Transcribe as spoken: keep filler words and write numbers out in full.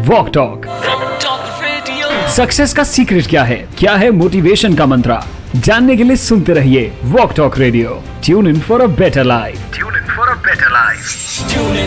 Walk talk. Success का secret क्या है, क्या है मोटिवेशन का मंत्र, जानने के लिए सुनते रहिए walk talk radio. Tune in for a better life. Tune in for a better life.